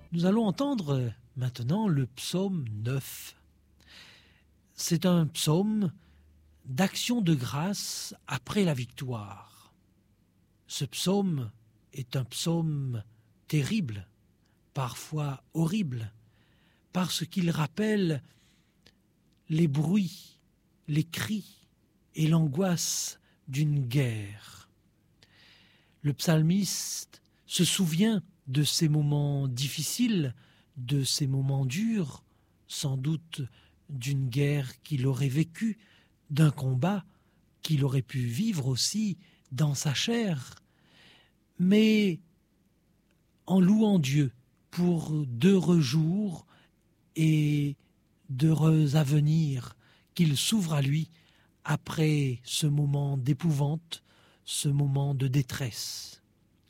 Nous allons entendre maintenant le psaume 9. C'est un psaume d'action de grâce après la victoire. Ce psaume est un psaume terrible, parfois horrible, parce qu'il rappelle les bruits, les cris et l'angoisse d'une guerre. Le psalmiste se souvient de ces moments difficiles, de ces moments durs, sans doute d'une guerre qu'il aurait vécue, d'un combat qu'il aurait pu vivre aussi dans sa chair, mais en louant Dieu pour d'heureux jours et d'heureux avenirs qu'il s'ouvre à lui après ce moment d'épouvante, ce moment de détresse.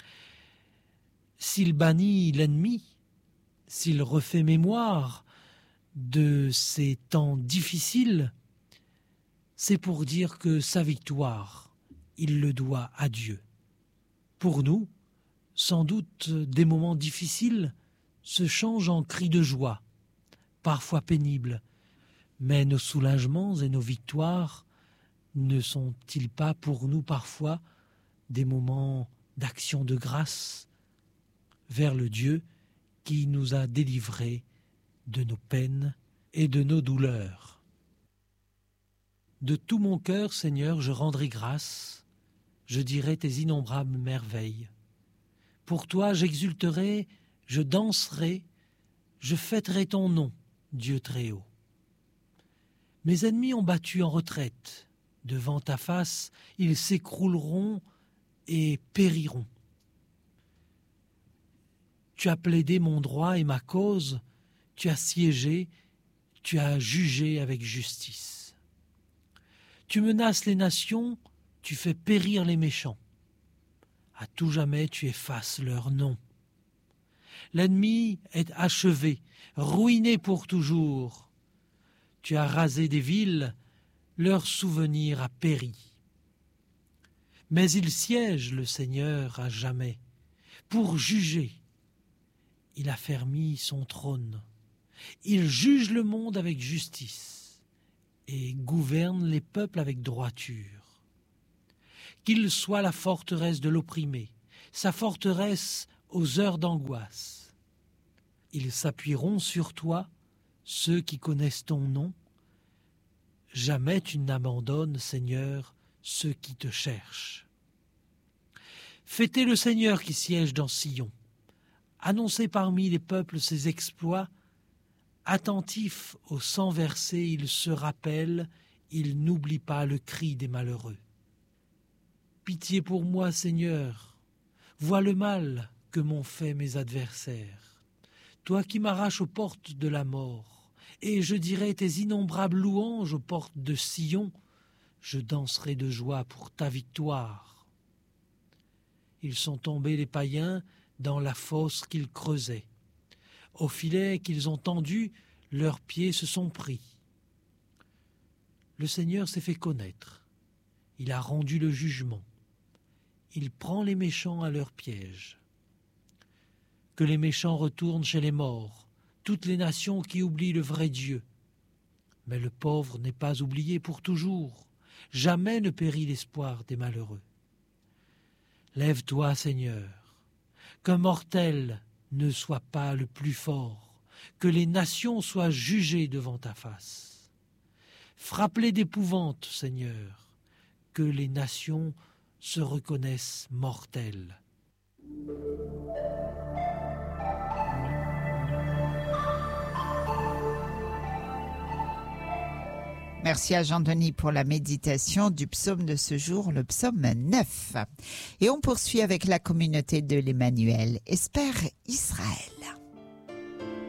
S'il bannit l'ennemi, s'il refait mémoire de ces temps difficiles, c'est pour dire que sa victoire, il le doit à Dieu. Pour nous, sans doute des moments difficiles se changent en cris de joie, parfois pénibles, mais nos soulagements et nos victoires ne sont-ils pas pour nous parfois des moments d'action de grâce vers le Dieu qui nous a délivrés de nos peines et de nos douleurs? De tout mon cœur, Seigneur, je rendrai grâce, je dirai tes innombrables merveilles. Pour toi, j'exulterai, je danserai, je fêterai ton nom, Dieu très haut. Mes ennemis ont battu en retraite. Devant ta face, ils s'écrouleront et périront. Tu as plaidé mon droit et ma cause, tu as siégé, tu as jugé avec justice. Tu menaces les nations, tu fais périr les méchants. À tout jamais, tu effaces leur nom. L'ennemi est achevé, ruiné pour toujours. Tu as rasé des villes, leur souvenir a péri. Mais il siège, le Seigneur, à jamais, pour juger. Il a fermi son trône. Il juge le monde avec justice et gouverne les peuples avec droiture. Qu'il soit la forteresse de l'opprimé, sa forteresse aux heures d'angoisse. Ils s'appuieront sur toi, ceux qui connaissent ton nom. Jamais tu n'abandonnes, Seigneur, ceux qui te cherchent. Fêtez le Seigneur qui siège dans Sion. Annoncez parmi les peuples ses exploits. Attentif au sang versé, il se rappelle, il n'oublie pas le cri des malheureux. Pitié pour moi, Seigneur, vois le mal que m'ont fait mes adversaires. Toi qui m'arraches aux portes de la mort, et je dirai tes innombrables louanges aux portes de Sion, je danserai de joie pour ta victoire. Ils sont tombés les païens dans la fosse qu'ils creusaient. Au filet qu'ils ont tendu, leurs pieds se sont pris. Le Seigneur s'est fait connaître. Il a rendu le jugement. Il prend les méchants à leur piège. Que les méchants retournent chez les morts, toutes les nations qui oublient le vrai Dieu. Mais le pauvre n'est pas oublié pour toujours. Jamais ne périt l'espoir des malheureux. Lève-toi, Seigneur, qu'un mortel ne sois pas le plus fort, que les nations soient jugées devant ta face. Frappe-les d'épouvante, Seigneur, que les nations se reconnaissent mortelles. Merci à Jean-Denis pour la méditation du psaume de ce jour, le psaume 9. Et on poursuit avec la communauté de l'Emmanuel. Espère Israël.